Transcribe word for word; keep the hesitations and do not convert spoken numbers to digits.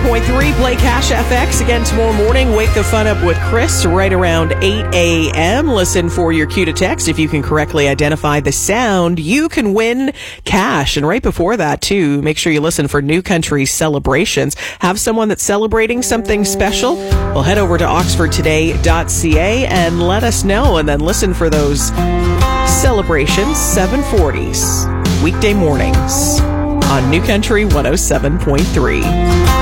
Point three, play Cash F X again tomorrow morning. Wake the fun up with Chris right around eight a.m. Listen for your cue to text. If you can correctly identify the sound, you can win cash. And right before that, too, make sure you listen for New Country celebrations. Have someone that's celebrating something special? Well, head over to oxford today dot c a and let us know. And then listen for those celebrations, seven forties, weekday mornings on New Country one oh seven point three.